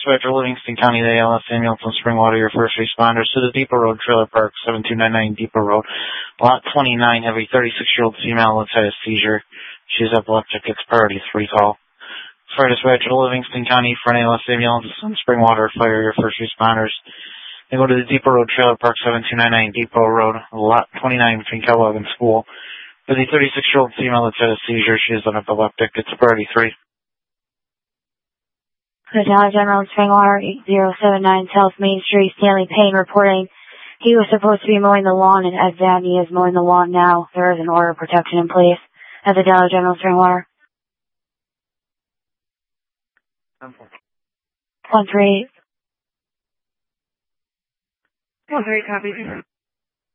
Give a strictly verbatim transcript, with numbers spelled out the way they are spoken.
Dispatcher, Livingston County, the A L S ambulance from Springwater, your first responders to the Depot Road Trailer Park, seven two nine nine Depot Road, lot twenty-nine, have a thirty-six-year-old female that's had a seizure. She's epileptic, it's priority three call. Fire Dispatcher, Livingston County, for an A L S ambulance from Springwater, fire your first responders. They go to the Depot Road Trailer Park, seven two nine nine Depot Road, lot twenty-nine between Kellogg and School. For the thirty-six-year-old female that's had a seizure, she is an epileptic, it's priority three. The Dollar General in Springwater, eight zero seven nine South Main Street, Stanley Payne reporting he was supposed to be mowing the lawn, and as that he is mowing the lawn now, there is an order of protection in place at the Dollar General in Springwater. One three eight. One three eight, copy.